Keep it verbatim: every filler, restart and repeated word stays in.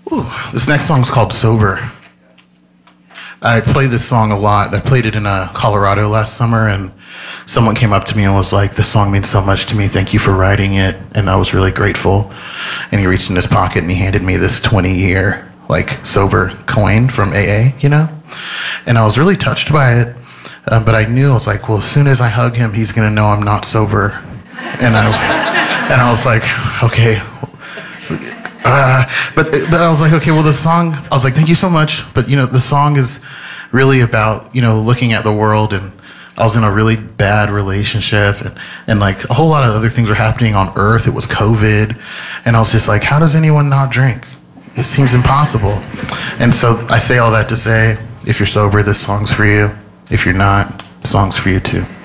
Ooh, this next song is called Sober. I played this song a lot. I played it in uh, Colorado last summer, and someone came up to me and was like, this song means so much to me. Thank you for writing it. And I was really grateful. And he reached in his pocket and he handed me this twenty-year, like, sober coin from A A, you know? And I was really touched by it. Um, but I knew, I was like, well, as soon as I hug him, he's going to know I'm not sober. And I, and I was like, okay. Uh, but but I was like, okay, well, the song, I was like, thank you so much. But, you know, the song is really about, you know, looking at the world. And I was in a really bad relationship. And, and like, a whole lot of other things were happening on Earth. It was COVID. And I was just like, how does anyone not drink? It seems impossible. And so I say all that to say, if you're sober, this song's for you. If you're not, the song's for you too.